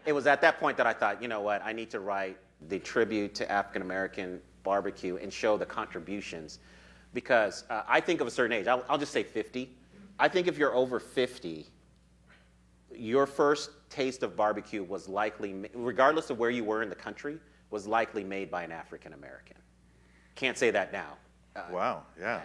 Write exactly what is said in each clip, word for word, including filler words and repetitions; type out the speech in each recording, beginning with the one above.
it was at that point that I thought, you know what, I need to write the tribute to African American barbecue and show the contributions. Because uh, I think of a certain age, I'll, I'll just say fifty. I think if you're over fifty, your first taste of barbecue was likely, regardless of where you were in the country, was likely made by an African American. Can't say that now. Uh, wow, yeah.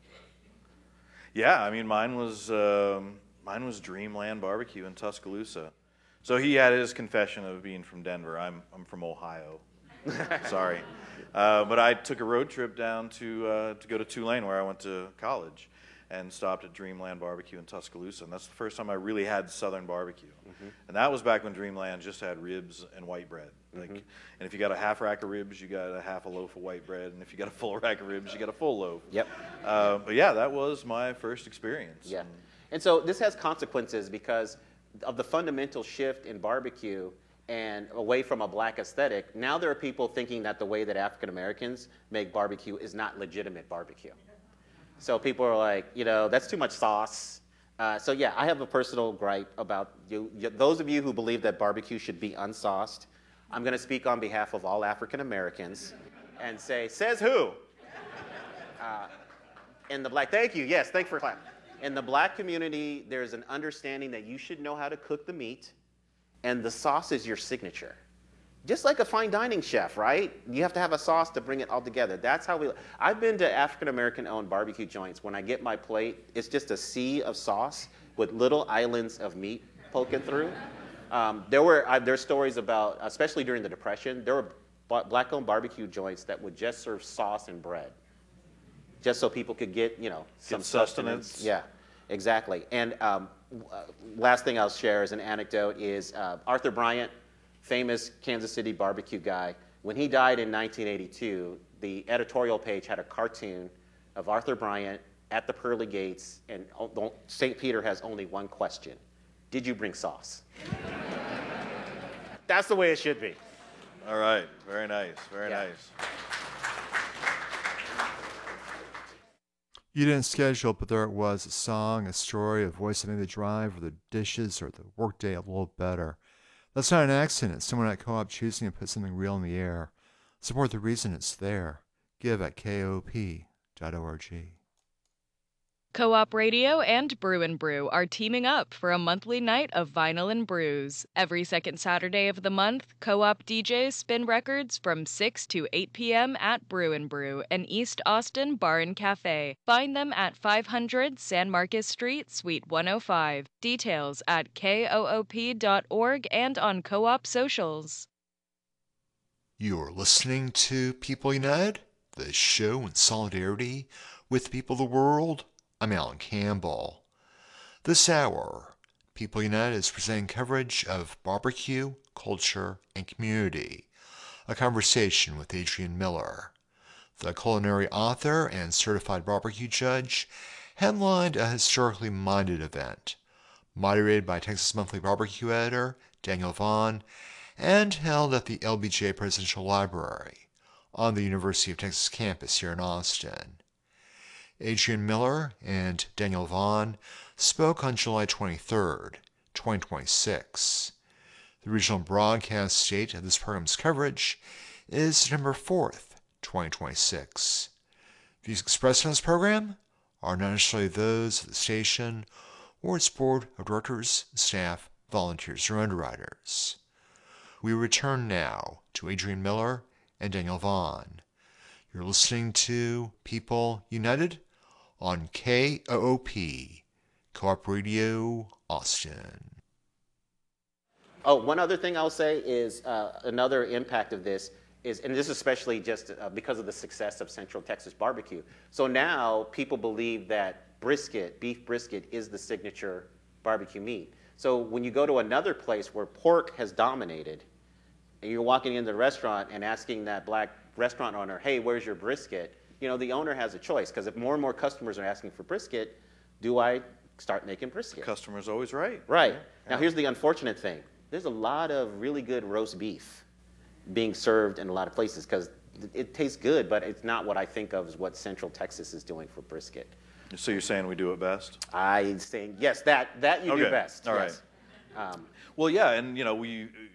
Yeah, I mean, mine was um, mine was Dreamland Barbecue in Tuscaloosa. So he had his confession of being from Denver. I'm I'm from Ohio. Sorry, uh, but I took a road trip down to uh, to go to Tulane, where I went to college, and stopped at Dreamland Barbecue in Tuscaloosa, and that's the first time I really had Southern barbecue. Mm-hmm. And that was back when Dreamland just had ribs and white bread. Like, mm-hmm. And if you got a half rack of ribs, you got a half a loaf of white bread, and if you got a full rack of ribs, you got a full loaf. Yep. Uh, but yeah, that was my first experience. Yeah. And so this has consequences because of the fundamental shift in barbecue and away from a black aesthetic. Now there are people thinking that the way that African Americans make barbecue is not legitimate barbecue. So people are like, you know, that's too much sauce. Uh, so yeah, I have a personal gripe about you, you. Those of you who believe that barbecue should be unsauced, I'm going to speak on behalf of all African Americans and say, says who? Uh, in the black, thank you, yes, thanks for clapping. In the black community, there's an understanding that you should know how to cook the meat, and the sauce is your signature. Just like a fine dining chef, right? You have to have a sauce to bring it all together. That's how we, I've been to African American owned barbecue joints. When I get my plate, it's just a sea of sauce with little islands of meat poking through. Um, there were, uh, there's stories about, especially during the Depression, there were black owned barbecue joints that would just serve sauce and bread. Just so people could get, you know, some get sustenance. sustenance. Yeah, exactly. And um, uh, last thing I'll share as an anecdote is uh, Arthur Bryant, famous Kansas City barbecue guy. When he died in nineteen eighty-two, the editorial page had a cartoon of Arthur Bryant at the pearly gates, and Saint Peter has only one question. Did you bring sauce? That's the way it should be. All right, very nice, very Yeah. nice. You didn't schedule, but there it was, a song, a story, a voice that made the drive or the dishes or the workday a little better. That's not an accident. It's someone at Co-op choosing to put something real in the air. Support the reason it's there. Give at K O P dot org. Co-op Radio and Brew and Brew are teaming up for a monthly night of vinyl and brews. Every second Saturday of the month, Co-op D Js spin records from six to eight p.m. at Brew and Brew, an East Austin bar and cafe. Find them at five hundred San Marcos Street, Suite one oh five. Details at K O O P dot org and on Co-op socials. You're listening to People United, the show in solidarity with the people of the world. I'm Alan Campbell. This hour, People United is presenting coverage of barbecue, culture, and community. A conversation with Adrian Miller. The culinary author and certified barbecue judge headlined a historically minded event, moderated by Texas Monthly barbecue editor Daniel Vaughn, and held at the L B J Presidential Library on the University of Texas campus here in Austin. Adrian Miller and Daniel Vaughn spoke on July twenty-third, twenty twenty-six. The regional broadcast date of this program's coverage is September fourth, twenty twenty-six. Views expressed on this program are not necessarily those of the station or its board of directors, staff, volunteers, or underwriters. We return now to Adrian Miller and Daniel Vaughn. You're listening to People United on K O O P, Co-op Radio, Austin. Oh, one other thing I'll say is uh, another impact of this is, and this is especially just uh, because of the success of Central Texas barbecue. So now people believe that brisket, beef brisket, is the signature barbecue meat. So when you go to another place where pork has dominated, and you're walking into the restaurant and asking that black restaurant owner, hey, where's your brisket? You know, the owner has a choice, because if more and more customers are asking for brisket, do I start making brisket? The customer's always right. Right. Yeah. Now, here's the unfortunate thing. There's a lot of really good roast beef being served in a lot of places, because it tastes good, but it's not what I think of as what Central Texas is doing for brisket. So you're saying we do it best? I'm saying, yes, that, that you okay. do best. All yes. right. Um, Well, yeah, and you know, we